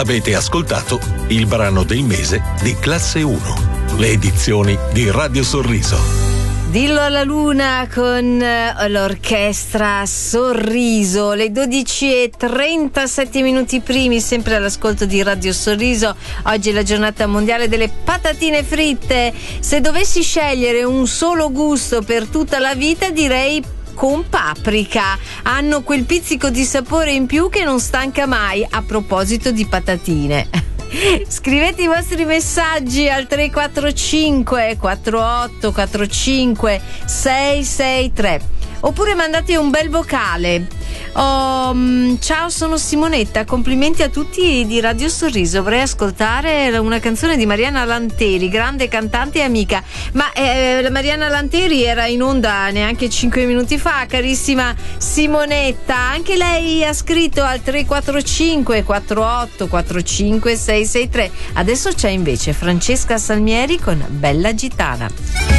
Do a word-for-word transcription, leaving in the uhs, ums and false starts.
Avete ascoltato il brano del mese di Classe uno, le edizioni di Radio Sorriso. Dillo alla luna con l'orchestra Sorriso, le dodici e trentasette minuti primi, sempre all'ascolto di Radio Sorriso. Oggi è la giornata mondiale delle patatine fritte. Se dovessi scegliere un solo gusto per tutta la vita, direi con paprika. Hanno quel pizzico di sapore in più che non stanca mai. A proposito di patatine, scrivete i vostri messaggi al tre quattro cinque quattro otto quattro cinque sei sei tre oppure mandate un bel vocale. Oh, ciao, sono Simonetta, complimenti a tutti di Radio Sorriso. Vorrei ascoltare una canzone di Mariana Lanteri, grande cantante e amica. Ma eh, la Mariana Lanteri era in onda neanche cinque minuti fa, carissima Simonetta. Anche lei ha scritto al tre quattro cinque quattro otto quattro cinque sei sei tre. Adesso c'è invece Francesca Salmieri con Bella Gitana.